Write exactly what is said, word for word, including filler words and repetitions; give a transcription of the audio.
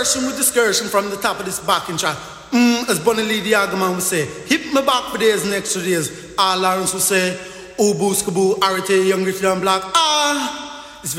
version with discursion from the top of this backing track. Mm, as Bunny Lee the Agaman would say, hit me back for days and extra days. Ah, Lawrence would say, oh boo skaboo, arite, young rich and black. Ah.